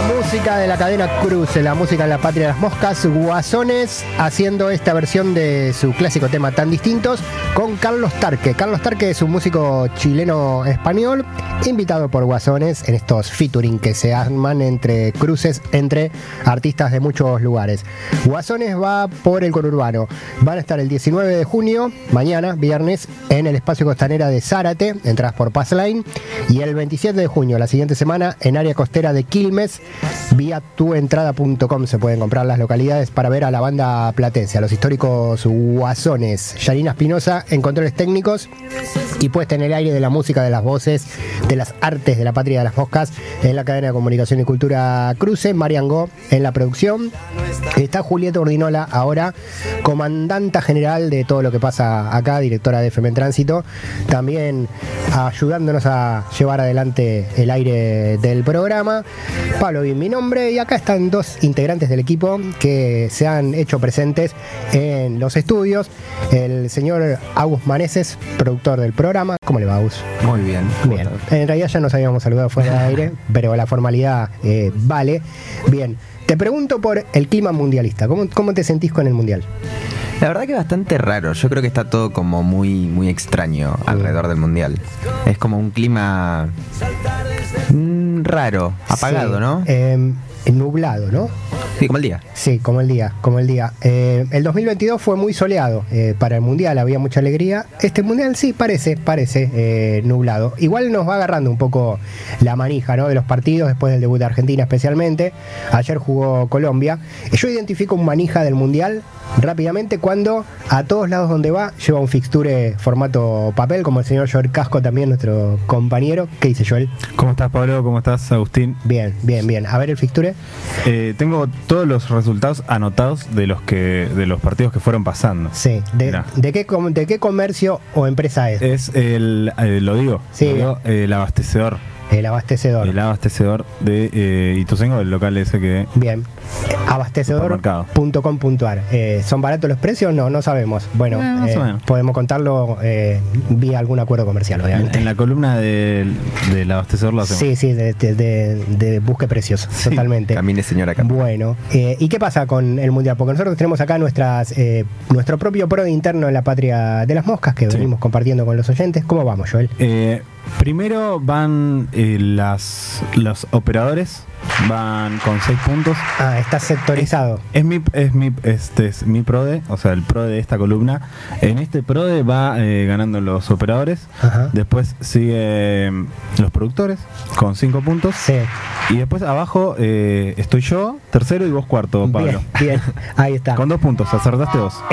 Música de la cadena Cruce, la música de la patria de las moscas, Guasones haciendo esta versión de su clásico tema Tan Distintos con Carlos Tarque. Carlos Tarque es un músico chileno-español invitado por Guasones en estos featuring que se arman entre cruces entre artistas de muchos lugares. Guasones va por el conurbano. Van a estar el 19 de junio, mañana, viernes, en el espacio costanera de Zárate, entradas por Passline, y el 27 de junio, la siguiente semana, en área costera de Quilmes. Vía tuentrada.com se pueden comprar las localidades para ver a la banda platense, a los históricos Guasones. Yanina Espinosa en controles técnicos y puesta en el aire de la música, de las voces, de las artes de la patria de las moscas en la cadena de comunicación y cultura Cruce. Marian Go en la producción. Está Julieta Urdinola ahora, comandanta general de todo lo que pasa acá, directora de FM en Tránsito, también ayudándonos a llevar adelante el aire del programa. Pablo, bien mi nombre, y acá están dos integrantes del equipo que se han hecho presentes en los estudios. El señor Agus Maneses, productor del programa. ¿Cómo le va, Agus? Muy bien. Bien. En realidad ya nos habíamos saludado fuera de aire, pero la formalidad vale. Bien. Te pregunto por el clima mundialista. ¿Cómo te sentís con el mundial? La verdad que es bastante raro. Yo creo que está todo como muy extraño alrededor del mundial. Es como un clima raro, apagado, sí, ¿no? Nublado, ¿no? Sí, como el día. Sí, como el día. El 2022 fue muy soleado para el mundial, había mucha alegría. Este mundial sí parece nublado. Igual nos va agarrando un poco la manija, ¿no?, de los partidos después del debut de Argentina especialmente. Ayer jugó Colombia. Yo identifico un manija del mundial rápidamente cuando a todos lados donde va lleva un fixture formato papel, como el señor Joel Casco también, nuestro compañero. ¿Qué dice Joel? ¿Cómo estás, Pablo? ¿Cómo estás, Agustín? Bien. A ver el fixture. Tengo todos los resultados anotados de los partidos que fueron pasando. Sí. ¿De qué comercio o empresa es? Es el abastecedor. El abastecedor. El abastecedor de Ituzaingó, el local ese que... Bien. Abastecedor.com.ar. ¿Son baratos los precios? No sabemos. Bueno, más o menos. Podemos contarlo vía algún acuerdo comercial, obviamente. En la columna del abastecedor lo hacemos. Sí, de busque precios, sí, totalmente. Camine, señora. Bueno, ¿y qué pasa con el mundial? Porque nosotros tenemos acá nuestro propio PRODE interno en la patria de las moscas que venimos compartiendo con los oyentes. ¿Cómo vamos, Joel? Primero van los operadores, van con 6 puntos. Está sectorizado. Este es mi PRODE, o sea, el PRODE de esta columna. En este PRODE va ganando los operadores. Ajá. Después siguen los productores con 5 puntos. Sí. Y después abajo estoy yo, tercero, y vos cuarto, Pablo. Bien, ahí está. Con 2 puntos, acertaste vos.